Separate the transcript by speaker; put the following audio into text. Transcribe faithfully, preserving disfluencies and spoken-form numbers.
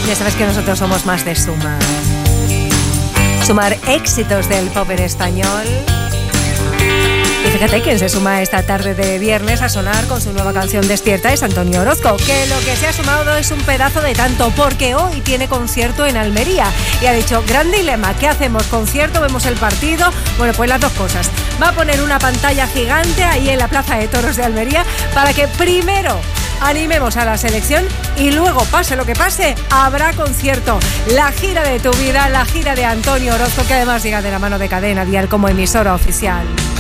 Speaker 1: Ya sabes que nosotros somos más de sumar. Sumar éxitos del pop en español. Y fíjate quién se suma esta tarde de viernes a sonar con su nueva canción Despierta es Antonio Orozco, que lo que se ha sumado es un pedazo de tanto, porque hoy tiene concierto en Almería y ha dicho, gran dilema, ¿qué hacemos? ¿Concierto? ¿Vemos el partido? Bueno, pues las dos cosas. Va a poner una pantalla gigante ahí en la Plaza de Toros de Almería para que primero animemos a la selección y luego, pase lo que pase, habrá concierto. La gira de tu vida, la gira de Antonio Orozco, que además llega de la mano de Cadena Dial como emisora oficial.